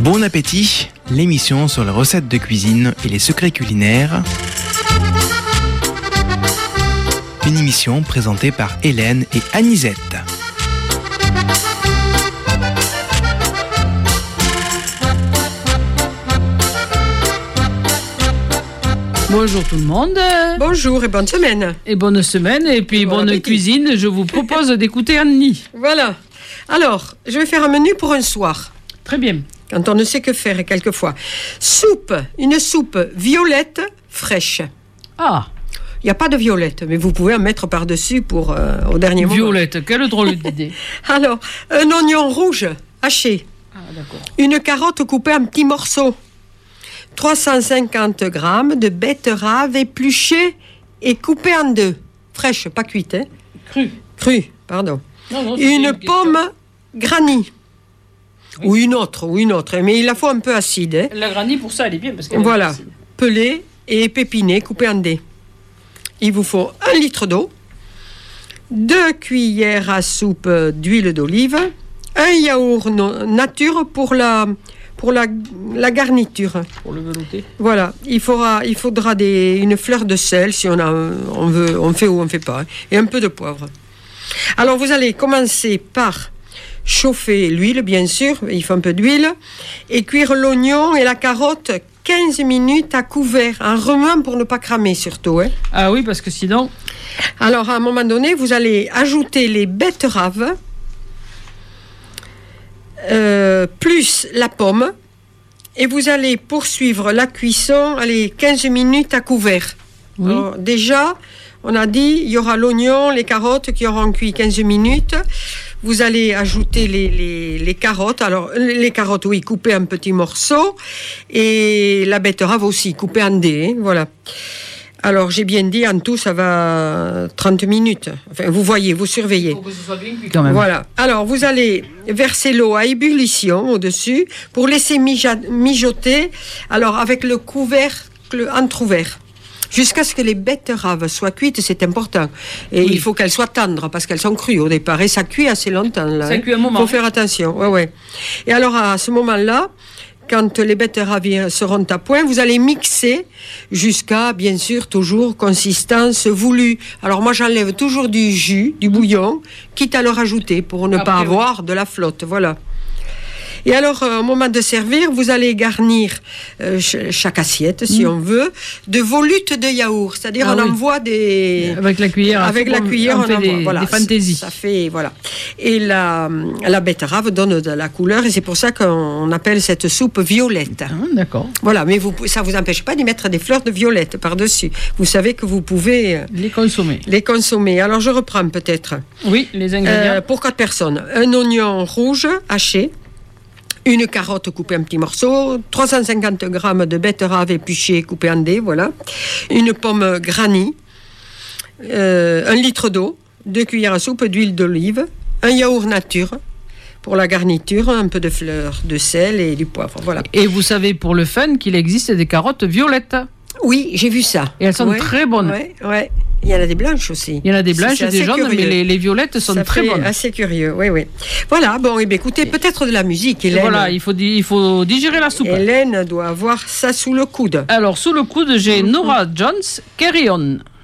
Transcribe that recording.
Bon appétit, l'émission sur les recettes de cuisine et les secrets culinaires. Une émission présentée par Hélène et Anisette. Bonjour tout le monde. Bonjour et bonne semaine. Et bonne semaine et puis bonne appétit. Cuisine. Je vous propose d'écouter Annie. Voilà. Alors, je vais faire un menu pour un soir. Très bien. Quand on ne sait que faire quelquefois. Une soupe violette fraîche. Ah. Il n'y a pas de violette, mais vous pouvez en mettre par-dessus pour au dernier moment. Violette, quelle drôle d'idée. Alors, un oignon rouge haché. Ah, d'accord. Une carotte coupée en petits morceaux. 350 grammes de betterave épluchée et coupée en deux. Fraîche, pas cuite. Hein. Crue, pardon. Non, une pomme granny. Oui. Ou une autre, mais il la faut un peu acide. Hein. La granny, pour ça, elle est bien. Parce qu'elle voilà, pelée et épépinée, coupée en dés. Il vous faut 1 litre d'eau, 2 cuillères à soupe d'huile d'olive, un yaourt nature pour la garniture. Pour le velouté. Voilà, il faudra une fleur de sel si on fait ou on ne fait pas, hein, et un peu de poivre. Alors vous allez commencer par chauffer l'huile, bien sûr, il faut un peu d'huile, et cuire l'oignon et la carotte 15 minutes à couvert, en remuant pour ne pas cramer surtout. Hein. Ah oui, parce que sinon... Alors à un moment donné, vous allez ajouter les betteraves, plus la pomme, et vous allez poursuivre la cuisson, 15 minutes à couvert. Oui. Alors, déjà, on a dit, il y aura l'oignon, les carottes qui auront cuit 15 minutes. Vous allez ajouter les carottes. Alors, les carottes, oui, coupées en petits morceaux. Et la betterave aussi, coupée en dés. Hein, voilà. Alors, j'ai bien dit, en tout, ça va 30 minutes. Enfin, vous voyez, vous surveillez. Il faut que ce soit bien cuit quand même. Voilà. Alors, vous allez verser l'eau à ébullition au-dessus pour laisser mijoter. Alors, avec le couvercle entrouvert. Jusqu'à ce que les betteraves soient cuites, c'est important. Et oui. Il faut qu'elles soient tendres, parce qu'elles sont crues au départ. Et ça cuit assez longtemps. Là, ça cuit un moment. Il faut faire attention. Ouais. Et alors, à ce moment-là, quand les betteraves seront à point, vous allez mixer jusqu'à, bien sûr, toujours consistance voulue. Alors moi, j'enlève toujours du jus, du bouillon, quitte à le rajouter pour ne pas avoir de la flotte. Voilà. Et alors, au moment de servir, vous allez garnir chaque assiette, si on veut, de volutes de yaourt. C'est-à-dire, on envoie des... Avec la cuillère. Avec la cuillère, on fait des fantaisies. Ça fait, voilà. Et la betterave donne de la couleur, et c'est pour ça qu'on appelle cette soupe violette. Ah, d'accord. Voilà, mais ça ne vous empêche pas d'y mettre des fleurs de violette par-dessus. Vous savez que vous pouvez... Les consommer. Alors, je reprends peut-être. Oui, les ingrédients. Pour 4 personnes. Un oignon rouge haché. Une carotte coupée en petits morceaux, 350 grammes de betterave épluchée coupée en dés, voilà. Une pomme granny, 1 litre d'eau, 2 cuillères à soupe d'huile d'olive, un yaourt nature pour la garniture, un peu de fleur de sel et du poivre, voilà. Et vous savez pour le fun qu'il existe des carottes violettes. Oui, j'ai vu ça. Et elles sont très bonnes. Ouais. Il y en a des blanches aussi. Il y en a des blanches et des jaunes, mais les violettes sont très bonnes. C'est assez curieux, oui. Voilà, bon, écoutez, peut-être de la musique, Hélène. Voilà, il faut digérer la soupe. Hélène doit avoir ça sous le coude. Alors, sous le coude, j'ai Norah Jones, Carry On.